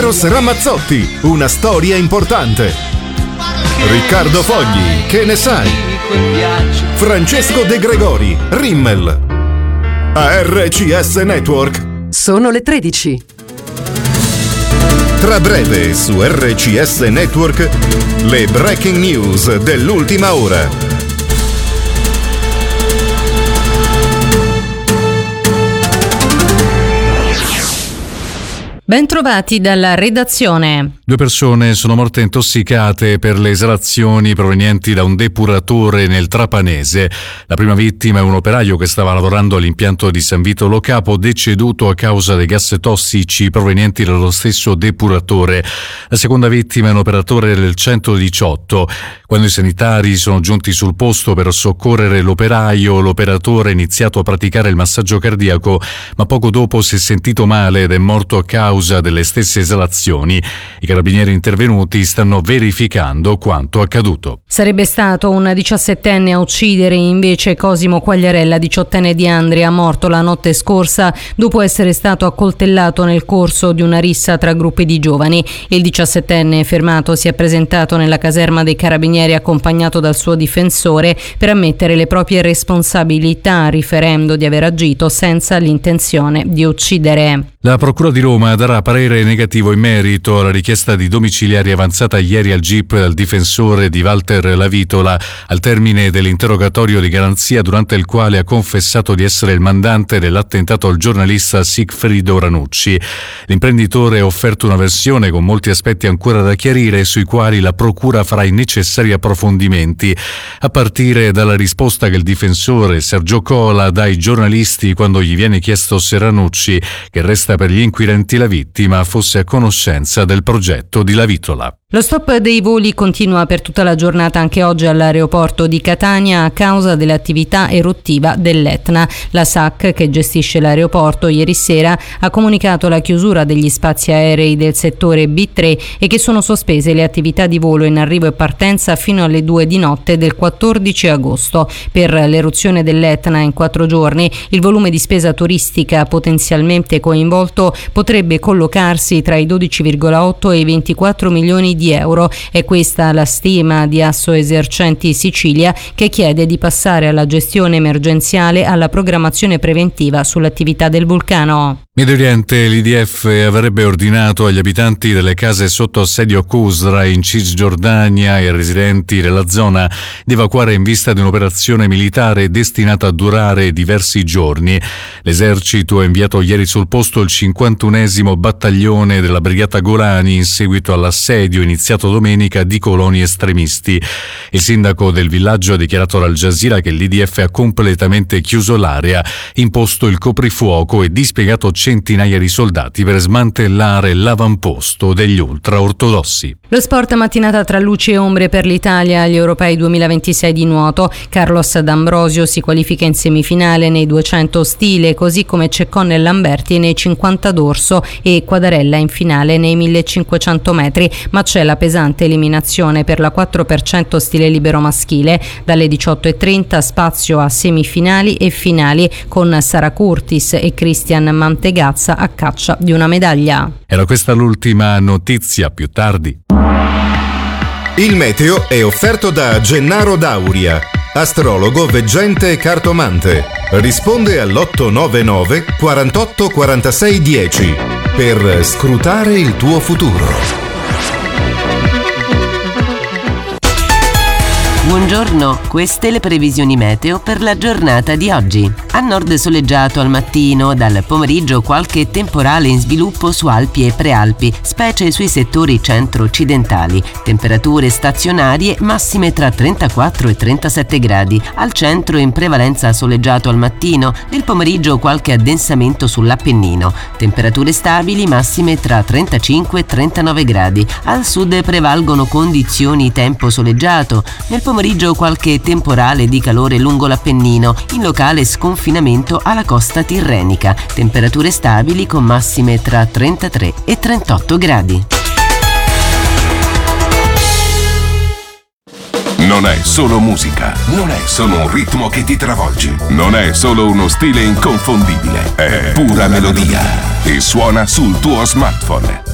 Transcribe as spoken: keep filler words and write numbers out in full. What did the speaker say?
Eros Ramazzotti, una storia importante. Riccardo Fogli, che ne sai? Francesco De Gregori, Rimmel. A R C S Network. Sono le tredici. Tra breve su R C S Network le breaking news dell'ultima ora. Bentrovati dalla redazione. Due persone sono morte intossicate per le esalazioni provenienti da un depuratore nel Trapanese. La prima vittima è un operaio che stava lavorando all'impianto di San Vito Lo Capo, deceduto a causa dei gas tossici provenienti dallo stesso depuratore. La seconda vittima è un operatore del centodiciotto. Quando i sanitari sono giunti sul posto per soccorrere l'operaio, l'operatore ha iniziato a praticare il massaggio cardiaco, ma poco dopo si è sentito male ed è morto a causa delle stesse esalazioni. I carabinieri intervenuti stanno verificando quanto accaduto. Sarebbe stato un diciassettenne a uccidere invece Cosimo Quagliarella, diciottenne di Andria, morto la notte scorsa dopo essere stato accoltellato nel corso di una rissa tra gruppi di giovani. Il diciassettenne fermato si è presentato nella caserma dei carabinieri accompagnato dal suo difensore per ammettere le proprie responsabilità, riferendo di aver agito senza l'intenzione di uccidere. La Procura di Roma darà parere negativo in merito alla richiesta di domiciliari avanzata ieri al G I P dal difensore di Walter Lavitola al termine dell'interrogatorio di garanzia, durante il quale ha confessato di essere il mandante dell'attentato al giornalista Sigfrido Ranucci. L'imprenditore ha offerto una versione con molti aspetti ancora da chiarire, sui quali la Procura farà i necessari approfondimenti, a partire dalla risposta che il difensore Sergio Cola dà ai giornalisti quando gli viene chiesto se Ranucci, che resta per gli inquirenti la vittima, fosse a conoscenza del progetto di Lavitola. Lo stop dei voli continua per tutta la giornata anche oggi all'aeroporto di Catania a causa dell'attività eruttiva dell'Etna. La S A C, che gestisce l'aeroporto, ieri sera ha comunicato la chiusura degli spazi aerei del settore B tre e che sono sospese le attività di volo in arrivo e partenza fino alle due di notte del quattordici agosto. Per l'eruzione dell'Etna in quattro giorni il volume di spesa turistica potenzialmente coinvolto potrebbe collocarsi tra i dodici virgola otto e i ventiquattro milioni di euro. È questa la stima di Assoesercenti Sicilia, che chiede di passare alla gestione emergenziale alla programmazione preventiva sull'attività del vulcano. Medio Oriente, l'I D F avrebbe ordinato agli abitanti delle case sotto assedio Qusra in Cisgiordania e ai residenti della zona di evacuare in vista di un'operazione militare destinata a durare diversi giorni. L'esercito ha inviato ieri sul posto il cinquantunesimo battaglione della brigata Golani in seguito all'assedio iniziato domenica di coloni estremisti. Il sindaco del villaggio ha dichiarato all'Al Jazeera che l'I D F ha completamente chiuso l'area, imposto il coprifuoco e dispiegato centinaia di soldati per smantellare l'avamposto degli ultraortodossi. Lo sport mattinata tra luci e ombre per l'Italia agli Europei duemilaventisei di nuoto. Carlos D'Ambrosio si qualifica in semifinale nei duecento stile, così come Ceccon e Lamberti nei cinquanta dorso e Quadarella in finale nei millecinquecento metri, ma c'è la pesante eliminazione per la quattro per cento stile libero maschile. Dalle diciotto e trenta spazio a semifinali e finali con Sara Curtis e Christian Mantegazza a caccia di una medaglia. Era questa l'ultima notizia, più tardi. Il meteo è offerto da Gennaro Dauria, astrologo, veggente e cartomante. Risponde all'otto nove nove quarantotto quarantasei dieci per scrutare il tuo futuro. Buongiorno, queste le previsioni meteo per la giornata di oggi. A nord soleggiato al mattino, dal pomeriggio qualche temporale in sviluppo su Alpi e Prealpi, specie sui settori centro-occidentali. Temperature stazionarie massime tra trentaquattro e trentasette gradi. Al centro in prevalenza soleggiato al mattino, nel pomeriggio qualche addensamento sull'Appennino. Temperature stabili massime tra trentacinque e trentanove gradi. Al sud prevalgono condizioni tempo soleggiato. Nel pomeriggio qualche temporale di calore lungo l'Appennino, in locale sconfinamento alla costa tirrenica. Temperature stabili con massime tra trentatré e trentotto gradi. Non è solo musica, non è solo un ritmo che ti travolge, non è solo uno stile inconfondibile, è pura melodia e suona sul tuo smartphone.